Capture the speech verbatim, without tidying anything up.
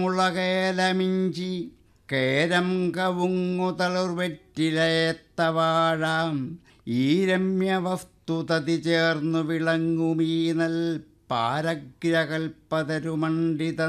മുളകേലമിഞ്ചി കേരം കവുങ്ങു തളുർവെറ്റിലയത്തവാഴാം ഈ രമ്യവസ്തു തതി ചേർന്നു വിളങ്ങുമീ നൽ പാരഗ്രകൽപ്പതരുമണ്ഡിത